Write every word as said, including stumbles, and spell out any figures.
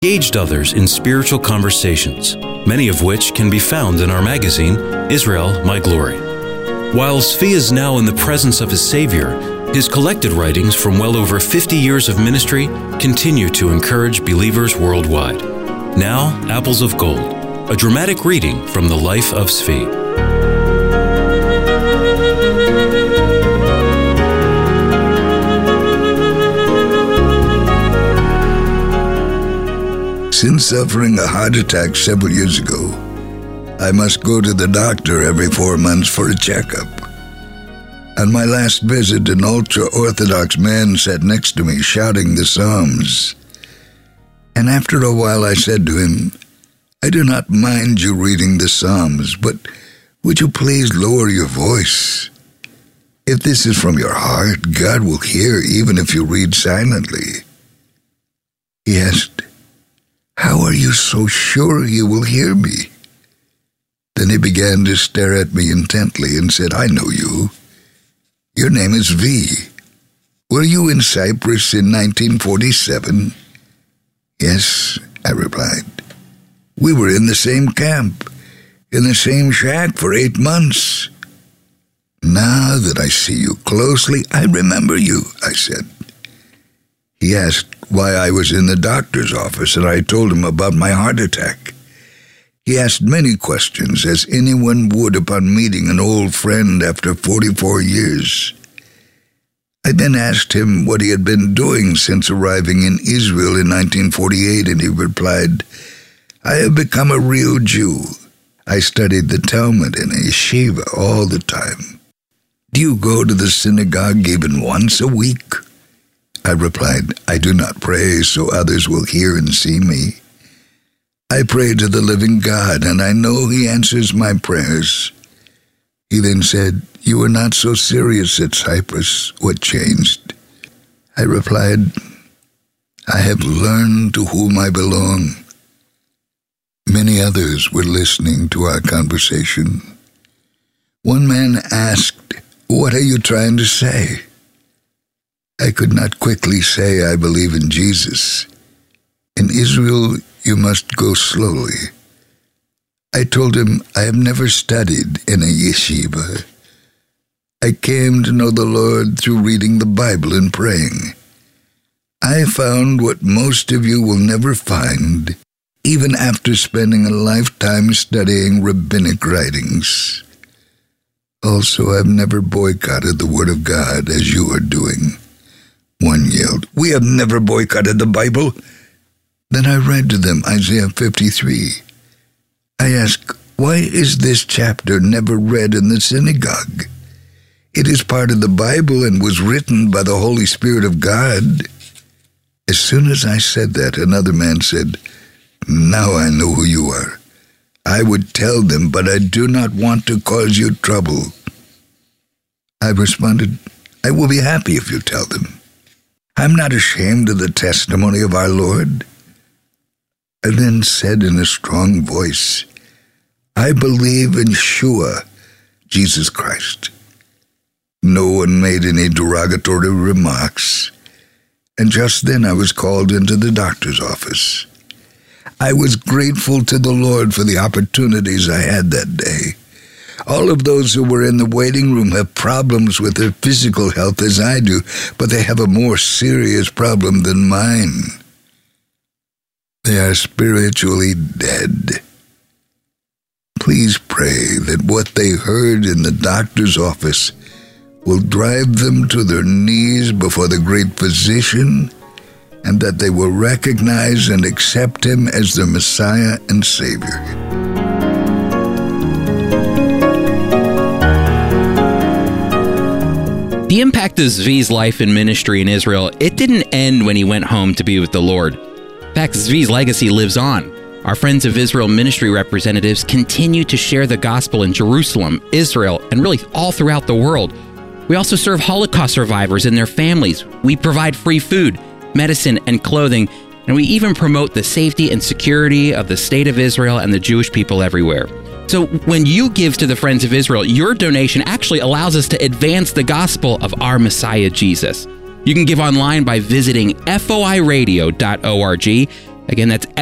engaged others in spiritual conversations, many of which can be found in our magazine, Israel, My Glory. While Zvi is now in the presence of his Savior, his collected writings from well over fifty years of ministry continue to encourage believers worldwide. Now, Apples of Gold, a dramatic reading from the life of Zvi. Since suffering a heart attack several years ago, I must go to the doctor every four months for a checkup. On my last visit, an ultra-Orthodox man sat next to me shouting the Psalms. And after a while I said to him, "I do not mind you reading the Psalms, but would you please lower your voice? If this is from your heart, God will hear even if you read silently." He asked, "How are you so sure He will hear me?" Then he began to stare at me intently and said, "I know you. Your name is Zvi. Were you in Cyprus in nineteen forty-seven? "Yes," I replied. "We were in the same camp, in the same shack for eight months." "Now that I see you closely, I remember you," I said. He asked why I was in the doctor's office, and I told him about my heart attack. He asked many questions, as anyone would upon meeting an old friend after forty-four years. I then asked him what he had been doing since arriving in Israel in nineteen forty-eight, and he replied, "I have become a real Jew. I studied the Talmud in a yeshiva all the time." "Do you go to the synagogue even once a week?" I replied, "I do not pray so others will hear and see me. I pray to the living God, and I know He answers my prayers." He then said, "You were not so serious at Cyprus. What changed?" I replied, "I have learned to whom I belong." Many others were listening to our conversation. One man asked, "What are you trying to say?" I could not quickly say I believe in Jesus. In Israel, you must go slowly. I told him I have never studied in a yeshiva. I came to know the Lord through reading the Bible and praying. I found what most of you will never find, even after spending a lifetime studying rabbinic writings. Also, I've never boycotted the Word of God as you are doing. One yelled, "We have never boycotted the Bible." Then I read to them Isaiah fifty-three. I asked, "Why is this chapter never read in the synagogue? It is part of the Bible and was written by the Holy Spirit of God." As soon as I said that, another man said, "Now I know who you are. I would tell them, but I do not want to cause you trouble." I responded, "I will be happy if you tell them. I'm not ashamed of the testimony of our Lord." I then said in a strong voice, "I believe in Yeshua, Jesus Christ." No one made any derogatory remarks, and just then I was called into the doctor's office. I was grateful to the Lord for the opportunities I had that day. All of those who were in the waiting room have problems with their physical health as I do, but they have a more serious problem than mine. They are spiritually dead. Please pray that what they heard in the doctor's office will drive them to their knees before the great physician, and that they will recognize and accept Him as their Messiah and Savior. The impact of Zvi's life and ministry in Israel, it didn't end when he went home to be with the Lord. In fact, Zvi's legacy lives on. Our Friends of Israel ministry representatives continue to share the gospel in Jerusalem, Israel, and really all throughout the world. We also serve Holocaust survivors and their families. We provide free food, medicine, and clothing, and we even promote the safety and security of the state of Israel and the Jewish people everywhere. So when you give to the Friends of Israel, your donation actually allows us to advance the gospel of our Messiah, Jesus. You can give online by visiting F O I radio dot org. Again, that's